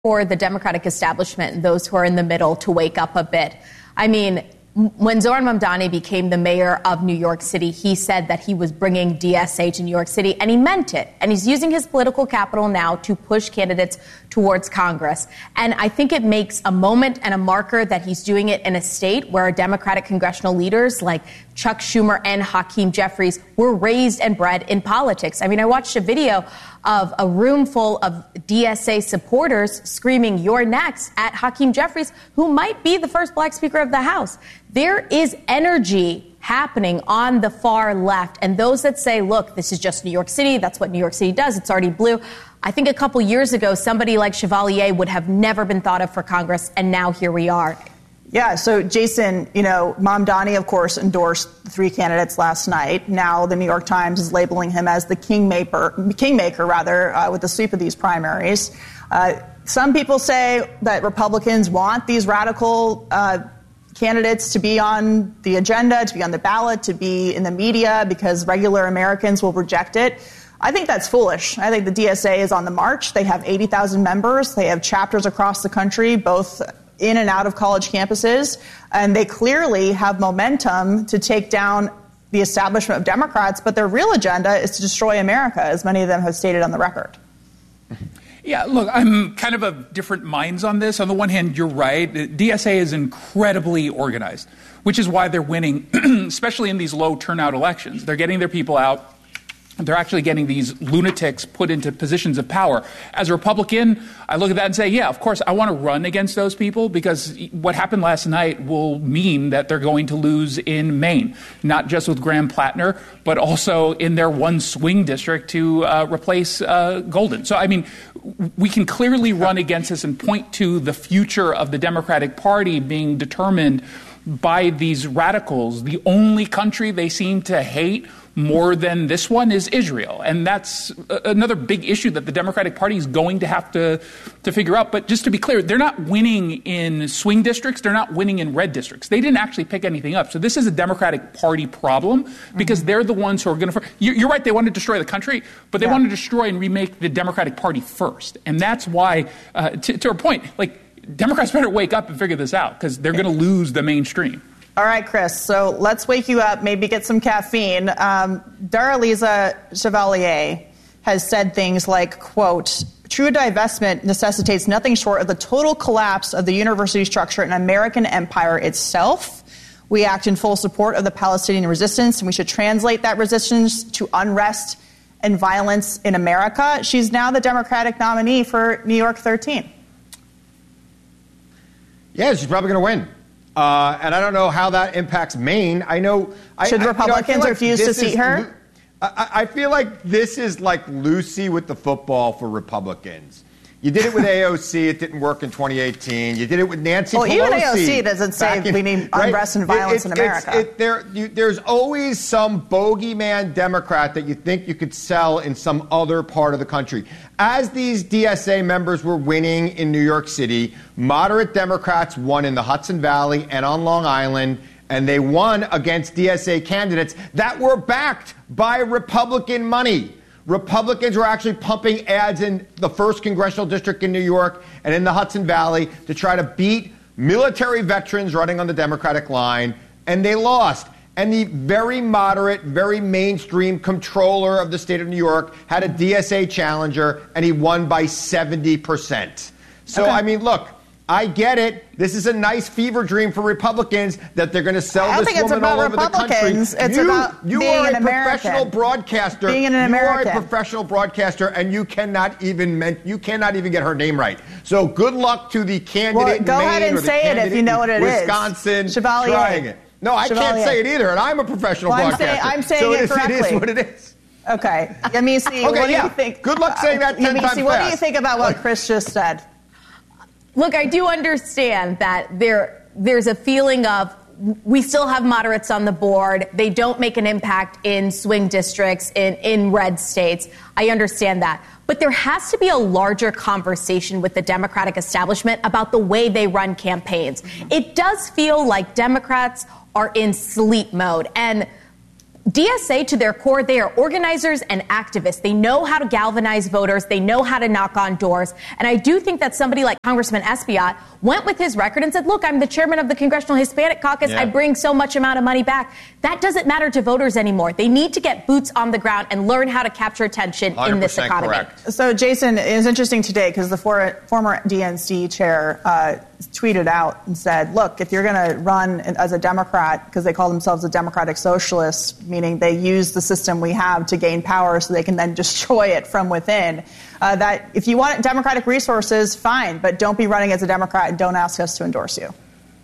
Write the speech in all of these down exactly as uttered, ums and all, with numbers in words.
for the Democratic establishment and those who are in the middle to wake up a bit. I mean, when Zohran Mamdani became the mayor of New York City, he said that he was bringing D S A to New York City, and he meant it. And he's using his political capital now to push candidates towards Congress. And I think it makes a moment and a marker that he's doing it in a state where Democratic congressional leaders like Chuck Schumer and Hakeem Jeffries were raised and bred in politics. I mean, I watched a video of a room full of D S A supporters screaming, "You're next," at Hakeem Jeffries, who might be the first black Speaker of the House. There is energy happening on the far left. And those that say, look, this is just New York City, that's what New York City does, it's already blue. I think a couple years ago, somebody like Chevalier would have never been thought of for Congress, and now here we are. Yeah, so Jason, you know, Mamdani, of course, endorsed the three candidates last night. Now the New York Times is labeling him as the kingmaker, kingmaker rather, uh, with the sweep of these primaries. Uh, some people say that Republicans want these radical uh, candidates to be on the agenda, to be on the ballot, to be in the media, because regular Americans will reject it. I think that's foolish. I think the D S A is on the march. They have eighty thousand members. They have chapters across the country, both in and out of college campuses, and they clearly have momentum to take down the establishment of Democrats, but their real agenda is to destroy America, as many of them have stated on the record. Yeah, look, I'm kind of of different minds on this. On the one hand, you're right. D S A is incredibly organized, which is why they're winning, especially in these low turnout elections. They're getting their people out. They're actually getting these lunatics put into positions of power. As a Republican, I look at that and say, yeah, of course, I want to run against those people, because what happened last night will mean that they're going to lose in Maine, not just with Graham Plattner, but also in their one swing district to uh, replace uh, Golden. So, I mean, we can clearly run against this and point to the future of the Democratic Party being determined by these radicals. The only country they seem to hate more than this one is Israel. And that's another big issue that the Democratic Party is going to have to, to figure out. But just to be clear, they're not winning in swing districts. They're not winning in red districts. They didn't actually pick anything up. So this is a Democratic Party problem, because mm-hmm. they're the ones who are going to... You're right, they want to destroy the country, but they yeah. want to destroy and remake the Democratic Party first. And that's why, uh, to, to our point, like, Democrats better wake up and figure this out, because they're going to lose the mainstream. All right, Chris, so let's wake you up, maybe get some caffeine. Um, Daraliza Chevalier has said things like, quote, "True divestment necessitates nothing short of the total collapse of the university structure and American empire itself. We act in full support of the Palestinian resistance, and we should translate that resistance to unrest and violence in America." She's now the Democratic nominee for New York thirteen. Yeah, she's probably going to win. Uh, and I don't know how that impacts Maine. I know... Should I, Republicans you know, I like refuse to seat her? I, I feel like this is like Lucy with the football for Republicans. You did it with A O C. It didn't work in twenty eighteen. You did it with Nancy well, Pelosi. Well, even A O C doesn't say in, we need unrest right? and violence it, it, in America. It, there, you, there's always some bogeyman Democrat that you think you could sell in some other part of the country. As these D S A members were winning in New York City, moderate Democrats won in the Hudson Valley and on Long Island, and they won against D S A candidates that were backed by Republican money. Republicans were actually pumping ads in the first congressional district in New York and in the Hudson Valley to try to beat military veterans running on the Democratic line, and they lost. And the very moderate, very mainstream comptroller of the state of New York had a D S A challenger, and he won by seventy percent. So, okay. I mean, look, I get it. This is a nice fever dream for Republicans that they're going to sell this woman all over the country. It's you, about you being are an a American. professional broadcaster. Being an you American. are a professional broadcaster, and you cannot even men- you cannot even get her name right. So good luck to the candidate well, in go Maine ahead and or the say it if you know what it Wisconsin is. Chevalier. Trying it. No, I Chevalier. can't say it either, and I'm a professional well, I'm broadcaster. Say, I'm saying so it, it correctly. It is what it is. Okay. Let me see. okay, what do yeah. you think? Good luck saying that ten uh, times see, What fast. do you think about what Chris just said? Look, I do understand that there there's a feeling of we still have moderates on the board. They don't make an impact in swing districts, in, in red states. I understand that. But there has to be a larger conversation with the Democratic establishment about the way they run campaigns. It does feel like Democrats are in sleep mode. And D S A, to their core, they are organizers and activists. They know how to galvanize voters. They know how to knock on doors. And I do think that somebody like Congressman Espaillat went with his record and said, look, I'm the chairman of the Congressional Hispanic Caucus. Yeah. I bring so much amount of money back. That doesn't matter to voters anymore. They need to get boots on the ground and learn how to capture attention in this economy. Correct. So, Jason, it was interesting today because the for, former D N C chair uh, tweeted out and said, look, if you're going to run as a Democrat, because they call themselves a democratic socialist, meaning they use the system we have to gain power so they can then destroy it from within, uh, that if you want democratic resources, fine, but don't be running as a Democrat and don't ask us to endorse you.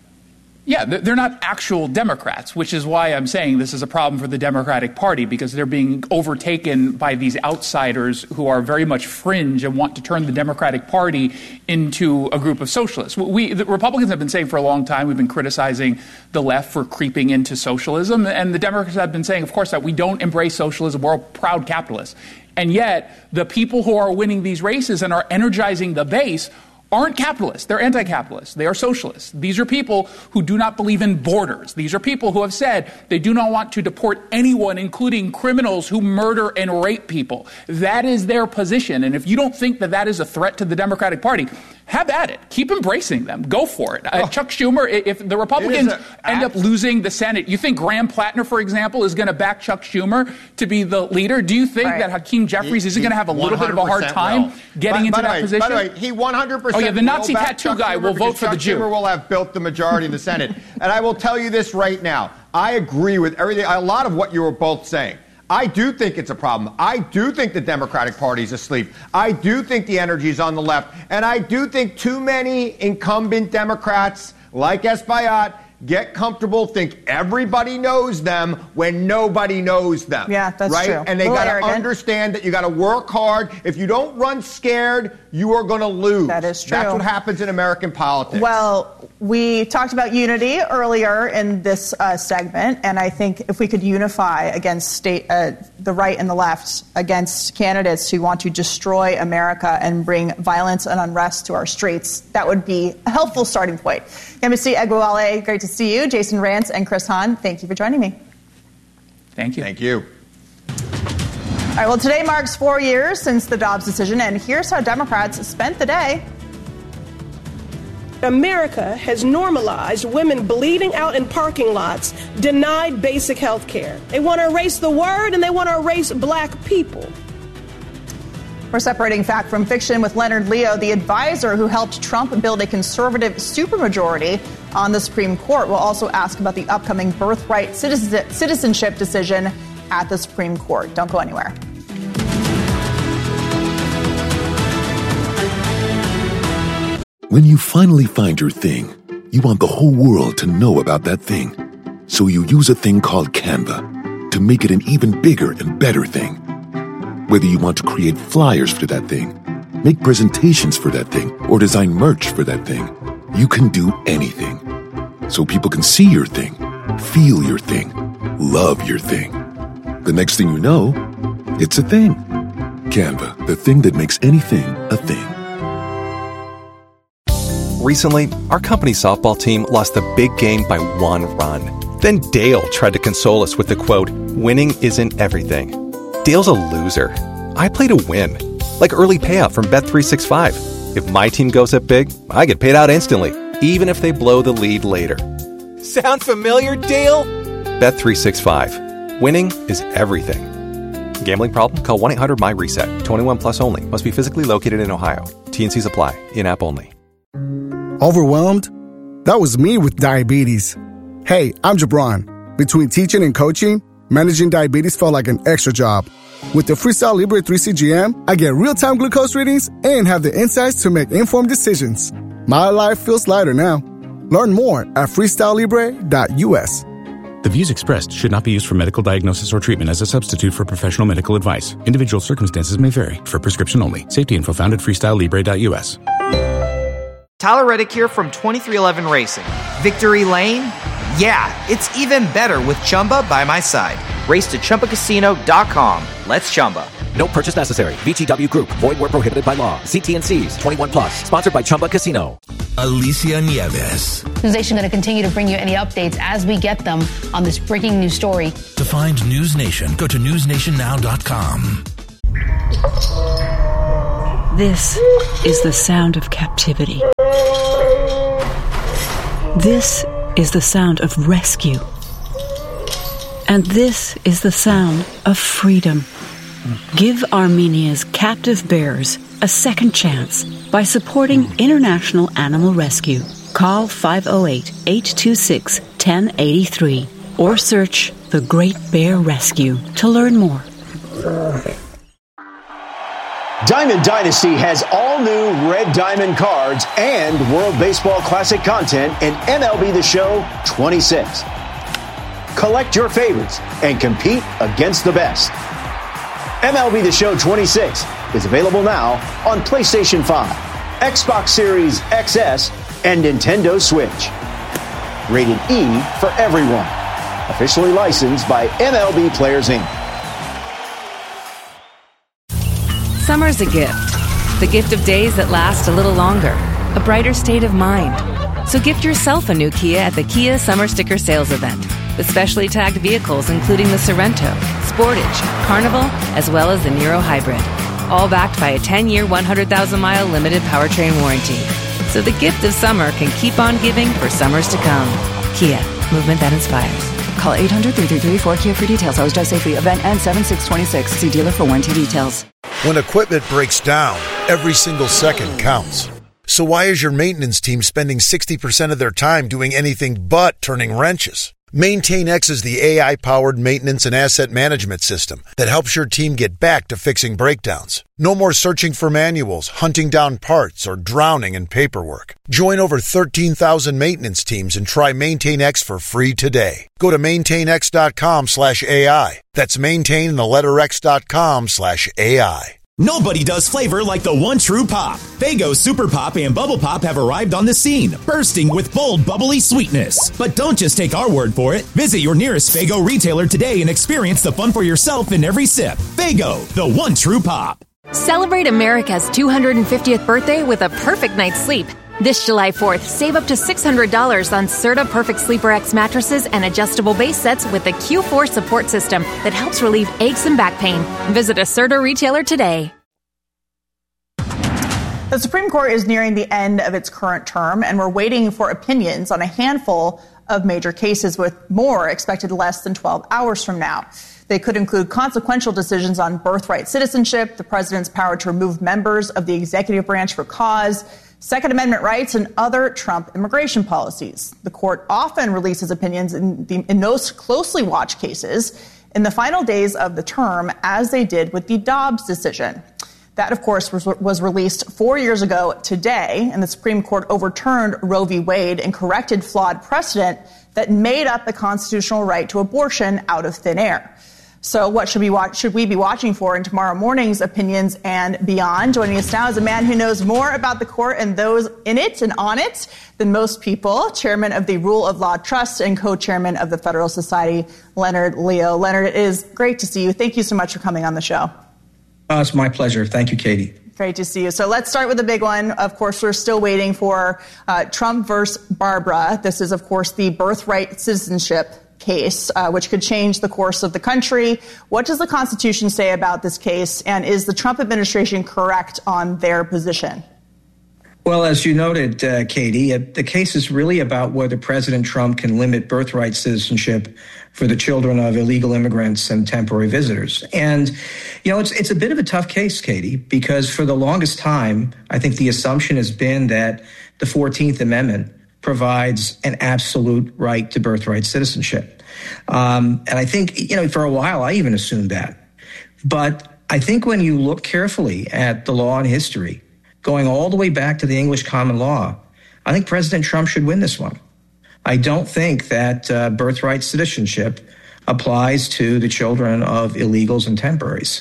Yeah, they're not actual Democrats, which is why I'm saying this is a problem for the Democratic Party, because they're being overtaken by these outsiders who are very much fringe and want to turn the Democratic Party into a group of socialists. We, the Republicans have been saying for a long time, we've been criticizing the left for creeping into socialism, and the Democrats have been saying, of course, that we don't embrace socialism, we're proud capitalists. And yet, the people who are winning these races and are energizing the base aren't capitalists. They're anti-capitalists. They are socialists. These are people who do not believe in borders. These are people who have said they do not want to deport anyone, including criminals who murder and rape people. That is their position. And if you don't think that that is a threat to the Democratic Party, have at it. Keep embracing them. Go for it. Uh, oh. Chuck Schumer, if the Republicans end up losing the Senate, you think Graham Plattner, for example, is going to back Chuck Schumer to be the leader? Do you think right. that Hakeem Jeffries he, isn't going to have a little bit of a hard time will. getting by, into by that way, position? By the way, he one hundred percent Oh, yeah, the Nazi tattoo Chuck guy Schumer will vote for Chuck the Jew. Schumer will have built the majority in the Senate. And I will tell you this right now. I agree with everything, a lot of what you were both saying. I do think it's a problem. I do think the Democratic Party is asleep. I do think the energy is on the left. And I do think too many incumbent Democrats like Espaillat get comfortable, think everybody knows them when nobody knows them. Yeah, that's right? true. And they got to understand that you got to work hard. If you don't run scared, you are going to lose. That is true. That's what happens in American politics. Well, we talked about unity earlier in this uh, segment, and I think if we could unify against state, uh, the right and the left against candidates who want to destroy America and bring violence and unrest to our streets, that would be a helpful starting point. Yemisi Egbowale, great to see you. Jason Rantz and Chris Hahn, thank you for joining me. Thank you. Thank you. All right, well, today marks four years since the Dobbs decision, and here's how Democrats spent the day. America has normalized women bleeding out in parking lots, denied basic health care. They want to erase the word, and they want to erase black people. We're separating fact from fiction with Leonard Leo, the advisor who helped Trump build a conservative supermajority on the Supreme Court. We'll also ask about the upcoming birthright citizenship decision at the Supreme Court. Don't go anywhere. When you finally find your thing, you want the whole world to know about that thing. So you use a thing called Canva to make it an even bigger and better thing. Whether you want to create flyers for that thing, make presentations for that thing, or design merch for that thing, you can do anything. So people can see your thing, feel your thing, love your thing. The next thing you know, it's a thing. Canva, the thing that makes anything a thing. Recently, our company's softball team lost the big game by one run. Then Dale tried to console us with the quote, "Winning isn't everything." Dale's a loser. I play to win. Like early payout from Bet three sixty-five. If my team goes up big, I get paid out instantly, even if they blow the lead later. Sound familiar, Dale? Bet three sixty-five. Winning is everything. Gambling problem? Call one eight hundred M Y reset. twenty-one plus only. Must be physically located in Ohio. T and Cs apply. In-app only. Overwhelmed? That was me with diabetes. Hey, I'm Jabron. Between teaching and coaching, managing diabetes felt like an extra job. With the Freestyle Libre three C G M, I get real-time glucose readings and have the insights to make informed decisions. My life feels lighter now. Learn more at freestyle libre dot U S. The views expressed should not be used for medical diagnosis or treatment as a substitute for professional medical advice. Individual circumstances may vary. For prescription only. Safety info found at freestyle libre dot U S. Tyler Reddick here from twenty-three eleven Racing. Victory Lane? Yeah, it's even better with Chumba by my side. Race to Chumba Casino dot com. Let's Chumba. No purchase necessary. V G W Group. Void where prohibited by law. See T and C's. twenty-one plus. Sponsored by Chumba Casino. Alicia Nieves. News Nation going to continue to bring you any updates as we get them on this breaking news story. To find News Nation, go to news nation now dot com. This is the sound of captivity. This is the sound of rescue. And this is the sound of freedom. Give Armenia's captive bears a second chance by supporting International Animal Rescue. Call five oh eight, eight two six, one oh eight three or search The Great Bear Rescue to learn more. Diamond Dynasty has all new Red Diamond cards and World Baseball Classic content in M L B The Show twenty-six. Collect your favorites and compete against the best. M L B The Show twenty-six is available now on PlayStation five, Xbox Series X S, and Nintendo Switch. Rated E for everyone. Officially licensed by M L B Players, Incorporated. Summer's a gift. The gift of days that last a little longer. A brighter state of mind. So gift yourself a new Kia at the Kia Summer Sticker Sales Event. With specially tagged vehicles including the Sorento, Sportage, Carnival, as well as the Niro Hybrid. All backed by a ten-year, one hundred thousand mile limited powertrain warranty. So the gift of summer can keep on giving for summers to come. Kia, movement that inspires. Call eight hundred, three three three, four K I A for details. Always drive safely. Event ends seven six twenty-six. See dealer for warranty details. When equipment breaks down, every single second counts. So why is your maintenance team spending sixty percent of their time doing anything but turning wrenches? MaintainX is the A I-powered maintenance and asset management system that helps your team get back to fixing breakdowns. No more searching for manuals, hunting down parts, or drowning in paperwork. Join over thirteen thousand maintenance teams and try MaintainX for free today. Go to maintainx.com slash AI. That's maintain the letter x.com slash AI. Nobody does flavor like the one true pop. Faygo Super Pop and Bubble Pop have arrived on the scene, bursting with bold, bubbly sweetness. But don't just take our word for it. Visit your nearest Faygo retailer today and experience the fun for yourself in every sip. Faygo, the one true pop. Celebrate America's two hundred fiftieth birthday with a perfect night's sleep. This July fourth, save up to six hundred dollars on Serta Perfect Sleeper X mattresses and adjustable base sets with the Q four support system that helps relieve aches and back pain. Visit a Serta retailer today. The Supreme Court is nearing the end of its current term, and we're waiting for opinions on a handful of major cases, with more expected less than twelve hours from now. They could include consequential decisions on birthright citizenship, the president's power to remove members of the executive branch for cause, Second Amendment rights, and other Trump immigration policies. The court often releases opinions in, the, in those closely watched cases in the final days of the term, as they did with the Dobbs decision. That, of course, was, was released four years ago today, and the Supreme Court overturned Roe v. Wade and corrected flawed precedent that made up the constitutional right to abortion out of thin air. So what should we watch, should we be watching for in tomorrow morning's opinions and beyond? Joining us now is a man who knows more about the court and those in it and on it than most people, chairman of the Rule of Law Trust and co-chairman of the Federal Society, Leonard Leo. Leonard, it is great to see you. Thank you so much for coming on the show. Uh, it's my pleasure. Thank you, Katie. Great to see you. So let's start with the big one. Of course, we're still waiting for uh, Trump versus Barbara. This is, of course, the birthright citizenship case, uh, which could change the course of the country. What does the Constitution say about this case, and is the Trump administration correct on their position? Well, as you noted, uh, Katie, uh, the case is really about whether President Trump can limit birthright citizenship for the children of illegal immigrants and temporary visitors. And, you know, it's it's a bit of a tough case, Katie, because for the longest time, I think the assumption has been that the fourteenth Amendment provides an absolute right to birthright citizenship. Um, and I think, you know, for a while, I even assumed that. But I think when you look carefully at the law and history, going all the way back to the English common law, I think President Trump should win this one. I don't think that uh, birthright citizenship applies to the children of illegals and temporaries.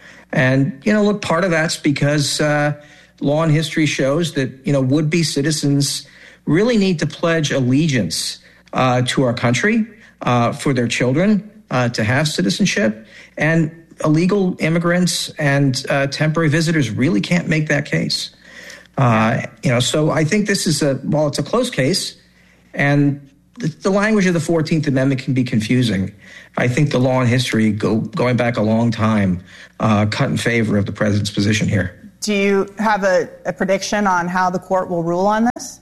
And, you know, look, part of that's because uh, law and history shows that, you know, would-be citizens really need to pledge allegiance uh, to our country uh, for their children uh, to have citizenship. And illegal immigrants and uh, temporary visitors really can't make that case. Uh, you know, so I think this is a, well, it's a close case, and the, the language of the fourteenth Amendment can be confusing. I think the law and history, go, going back a long time, uh, cut in favor of the president's position here. Do you have a, a prediction on how the court will rule on this?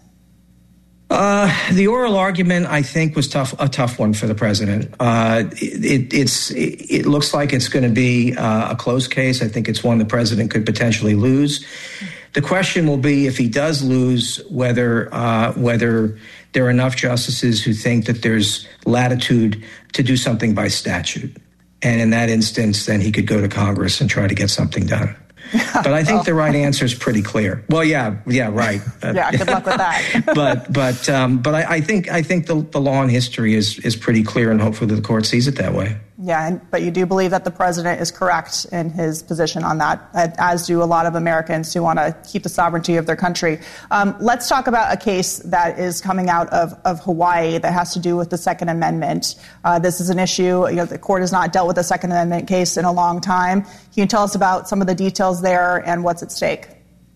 Uh, the oral argument, I think, was tough, a tough one for the president. Uh, it, it's, it, it looks like it's going to be uh, a close case. I think it's one the president could potentially lose. The question will be, if he does lose, whether uh, whether there are enough justices who think that there's latitude to do something by statute. And in that instance, then he could go to Congress and try to get something done. But I think well. the right answer is pretty clear. Well, yeah, yeah, right. Yeah, good luck with that. but but um, but I, I think I think the, the law and history is is pretty clear, and hopefully the court sees it that way. Yeah, and, but you do believe that the president is correct in his position on that, as do a lot of Americans who want to keep the sovereignty of their country. Um, let's talk about a case that is coming out of, of Hawaii that has to do with the Second Amendment. Uh, this is an issue, you know, the court has not dealt with the Second Amendment case in a long time. Can you tell us about some of the details there and what's at stake?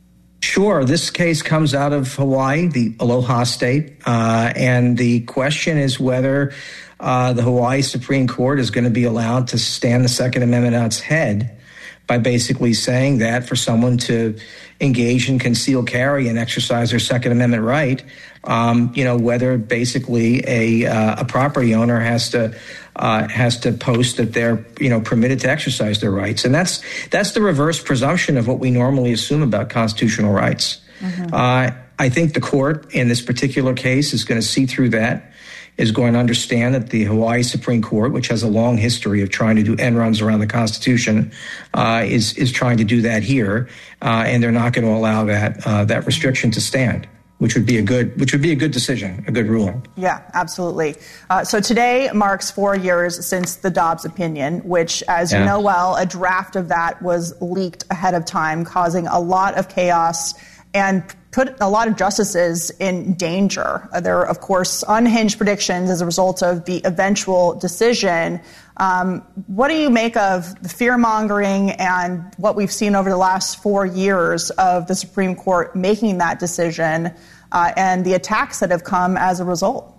Sure. This case comes out of Hawaii, the Aloha State, uh, and the question is whether uh, the Hawaii Supreme Court is going to be allowed to stand the Second Amendment on its head by basically saying that for someone to engage in concealed carry and exercise their Second Amendment right, um, you know, whether basically a uh, a property owner has to uh, has to post that they're, you know, permitted to exercise their rights. And that's that's the reverse presumption of what we normally assume about constitutional rights. Mm-hmm. Uh, I think the court in this particular case is going to see through that, is going to understand that the Hawaii Supreme Court, which has a long history of trying to do end runs around the Constitution, uh, is is trying to do that here, uh, and they're not going to allow that uh, that restriction to stand, which would be a good which would be a good decision, a good ruling. Yeah, absolutely. Uh, so today marks four years since the Dobbs opinion, which, as yeah. you know well, a draft of that was leaked ahead of time, causing a lot of chaos and put a lot of justices in danger. There are, of course, unhinged predictions as a result of the eventual decision. Um, what do you make of the fear-mongering and what we've seen over the last four years of the Supreme Court making that decision uh, and the attacks that have come as a result?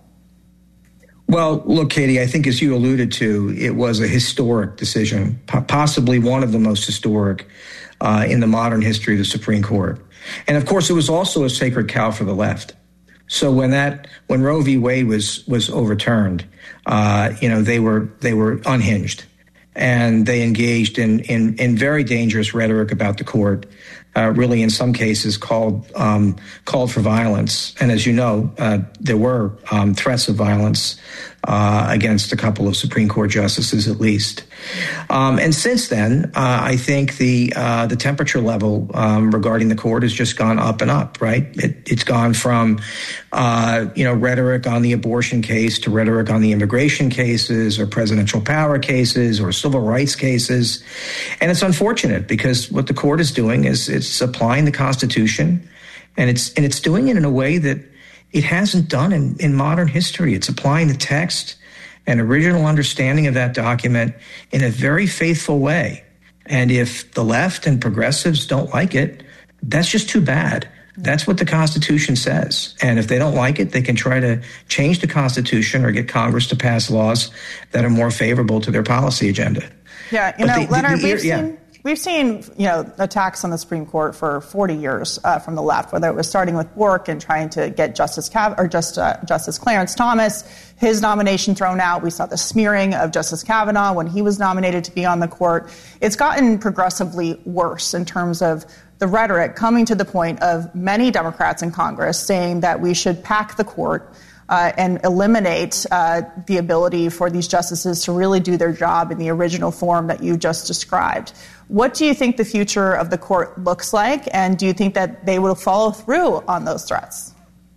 Well, look, Katie, I think as you alluded to, it was a historic decision, possibly one of the most historic uh, in the modern history of the Supreme Court. And of course, it was also a sacred cow for the left. So when that when Roe v. Wade was was overturned, uh, you know, they were they were unhinged, and they engaged in in, in very dangerous rhetoric about the court. Uh, really, in some cases, called um, called for violence. And as you know, uh, there were um, threats of violence uh, against a couple of Supreme Court justices, at least. Um, and since then, uh, I think the uh, the temperature level um, regarding the court has just gone up and up. Right? It, it's gone from uh, you know rhetoric on the abortion case to rhetoric on the immigration cases, or presidential power cases, or civil rights cases. And it's unfortunate because what the court is doing is it's applying the Constitution, and it's and it's doing it in a way that it hasn't done in, in modern history. It's applying the text and original understanding of that document in a very faithful way. And if the left and progressives don't like it, that's just too bad. That's what the Constitution says. And if they don't like it, they can try to change the Constitution or get Congress to pass laws that are more favorable to their policy agenda. Yeah, you but know, the, Leonard, the, the, we've yeah. seen... We've seen, you know, attacks on the Supreme Court for forty years uh, from the left, whether it was starting with Bork and trying to get Justice Cav- or just uh, Justice Clarence Thomas, his nomination thrown out. We saw the smearing of Justice Kavanaugh when he was nominated to be on the court. It's gotten progressively worse in terms of the rhetoric, coming to the point of many Democrats in Congress saying that we should pack the court Uh, and eliminate uh, the ability for these justices to really do their job in the original form that you just described. What do you think the future of the court looks like, and do you think that they will follow through on those threats?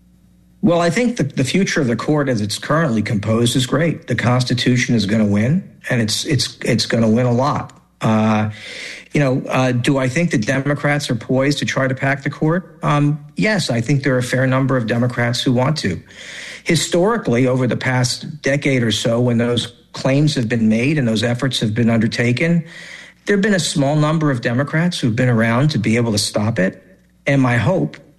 Well, I think the, the future of the court as it's currently composed is great. The Constitution is going to win, and it's it's it's going to win a lot. Uh, you know, uh, do I think the Democrats are poised to try to pack the court? Um, yes, I think there are a fair number of Democrats who want to. Historically, over the past decade or so, when those claims have been made and those efforts have been undertaken, there have been a small number of Democrats who've been around to be able to stop it. And my hope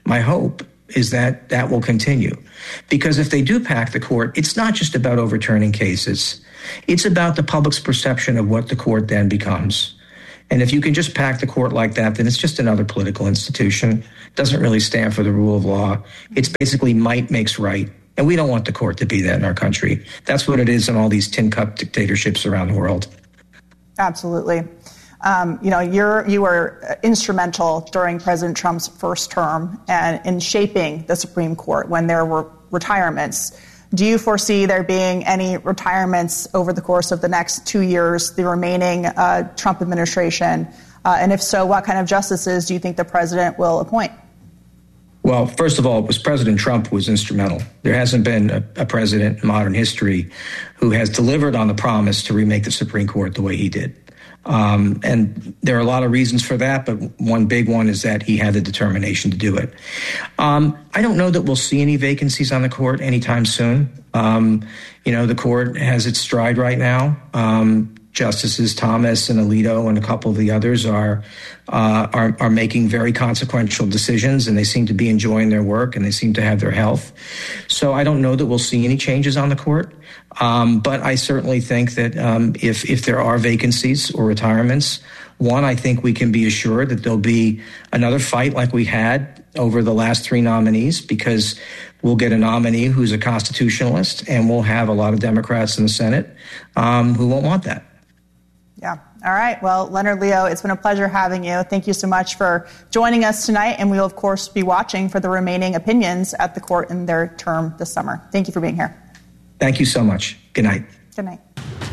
my hope is that that will continue. Because if they do pack the court, it's not just about overturning cases. It's about the public's perception of what the court then becomes. And if you can just pack the court like that, then it's just another political institution. It doesn't really stand for the rule of law. It's basically might makes right. And we don't want the court to be that in our country. That's what it is in all these tin cup dictatorships around the world. Absolutely. Um, you know, you're you were instrumental during President Trump's first term and in shaping the Supreme Court when there were retirements. Do you foresee there being any retirements over the course of the next two years, the remaining uh, Trump administration? Uh, and if so, what kind of justices do you think the president will appoint? Well, first of all, it was President Trump who was instrumental. There hasn't been a, a president in modern history who has delivered on the promise to remake the Supreme Court the way he did. Um, and there are a lot of reasons for that, but one big one is that he had the determination to do it. Um, I don't know that we'll see any vacancies on the court anytime soon. Um, you know, the court has its stride right now. Um, Justices Thomas and Alito and a couple of the others are, uh, are are making very consequential decisions, and they seem to be enjoying their work, and they seem to have their health. So I don't know that we'll see any changes on the court, um, but I certainly think that um, if if there are vacancies or retirements, one, I think we can be assured that there'll be another fight like we had over the last three nominees, because we'll get a nominee who's a constitutionalist, and we'll have a lot of Democrats in the Senate um, who won't want that. Yeah. All right. Well, Leonard Leo, it's been a pleasure having you. Thank you so much for joining us tonight. And we will, of course, be watching for the remaining opinions at the court in their term this summer. Thank you for being here. Thank you so much. Good night. Good night.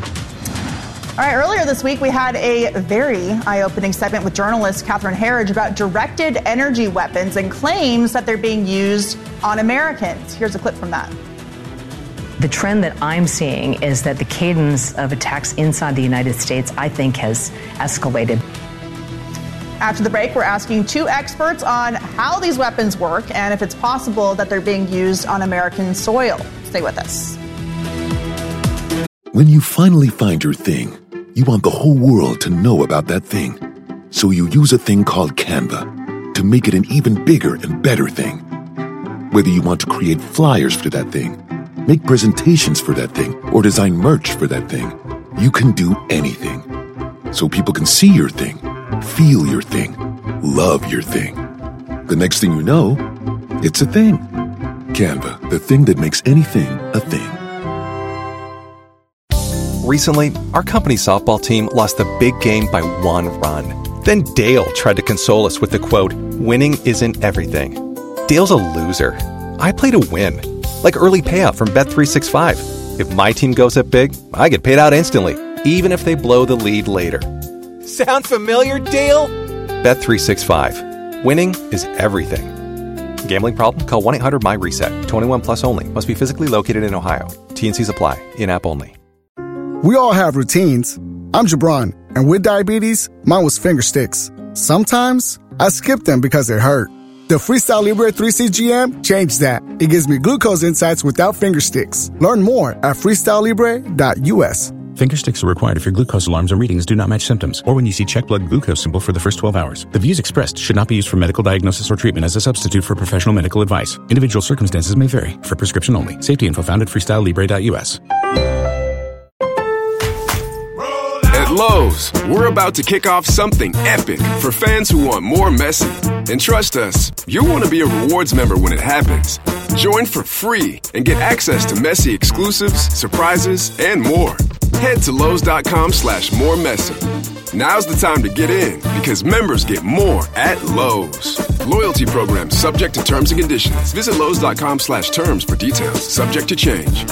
All right. Earlier this week, we had a very eye-opening segment with journalist Catherine Herridge about directed energy weapons and claims that they're being used on Americans. Here's a clip from that. The trend that I'm seeing is that the cadence of attacks inside the United States, I think, has escalated. After the break, we're asking two experts on how these weapons work and if it's possible that they're being used on American soil. Stay with us. When you finally find your thing, you want the whole world to know about that thing. So you use a thing called Canva to make it an even bigger and better thing. Whether you want to create flyers for that thing, make presentations for that thing, or design merch for that thing, you can do anything. So people can see your thing, feel your thing, love your thing. The next thing you know, it's a thing. Canva, the thing that makes anything a thing. Recently, our company softball team lost the big game by one run. Then Dale tried to console us with the quote, "Winning isn't everything." Dale's a loser. I play to win. Like early payout from Bet three sixty-five. If my team goes up big, I get paid out instantly, even if they blow the lead later. Sound familiar, Dale? Bet three sixty-five. Winning is everything. Gambling problem? Call one eight hundred M Y reset. twenty-one plus only. Must be physically located in Ohio. T and Cs apply. In-app only. We all have routines. I'm Jabron, and with diabetes, mine was finger sticks. Sometimes I skip them because they hurt. The Freestyle Libre three C G M changed that. It gives me glucose insights without finger sticks. Learn more at freestyle libre dot U S. Finger sticks are required if your glucose alarms and readings do not match symptoms, or when you see check blood glucose symbol for the first twelve hours. The views expressed should not be used for medical diagnosis or treatment as a substitute for professional medical advice. Individual circumstances may vary. For prescription only. Safety info found at freestyle libre dot U S. At Lowe's, we're about to kick off something epic for fans who want more Messi. And trust us, you'll want to be a rewards member when it happens. Join for free and get access to Messi exclusives, surprises, and more. Head to Lowe's.com slash more Messi. Now's the time to get in because members get more at Lowe's. Loyalty program subject to terms and conditions. Visit Lowe's.com slash terms for details. Subject to change.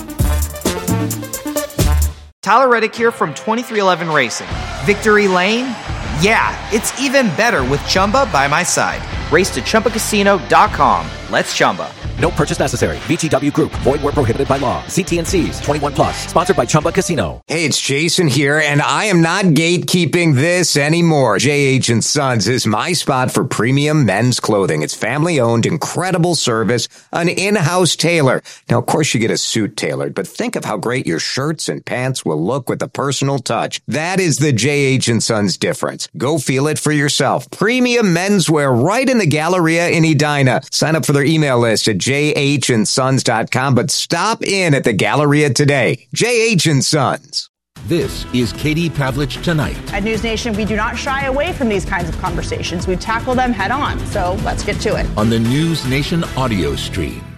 Tyler Reddick here from twenty-three eleven Racing. Victory Lane? Yeah, it's even better with Chumba by my side. Race to Chumba Casino dot com. Let's Chumba. No purchase necessary. V G W Group. Void where prohibited by law. See T N Cs. twenty-one plus. Sponsored by Chumba Casino. Hey, it's Jason here, and I am not gatekeeping this anymore. J H and Sons is my spot for premium men's clothing. It's family-owned, incredible service, an in-house tailor. Now, of course, you get a suit tailored, but think of how great your shirts and pants will look with a personal touch. That is the J H and Sons difference. Go feel it for yourself. Premium menswear right in the Galleria in Edina. Sign up for their email list at j h and sons dot com, but stop in at the Galleria today. J H and Sons. This is Katie Pavlich Tonight. At News Nation, we do not shy away from these kinds of conversations. We tackle them head on. So let's get to it. On the News Nation audio stream.